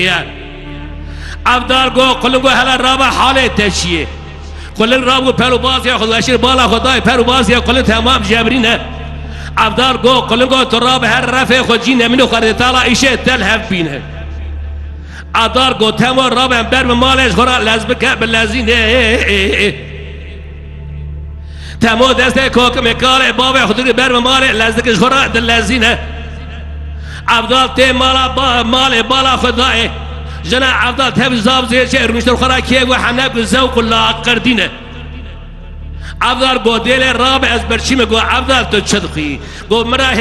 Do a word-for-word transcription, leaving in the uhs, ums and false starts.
عبدال گو قلنگو هلا رابع حاله تشیه قلن رابو پرو باز یا خود اشیر بالا خدای پرو باز یا قلن تمام جبرینه عبدال گو قلنگو تراب هر رفع خود جین منو خرد تالا ایشه تل هف بینه عبدال گو تمام رابع بر مالش خورا لازبکه بلازینه تمام دسته کوکم کار باب خودی بر مال لازکش خورا دل لازینه عبدال تی مالا با مال بالا خدای جنا عبدال تبي زاب زي شيء مشتر خراكيه وحنا الزوق ولا قردينه عبدال قوديل الرابع از برشيمه قو عبدال تشدخي قو مراه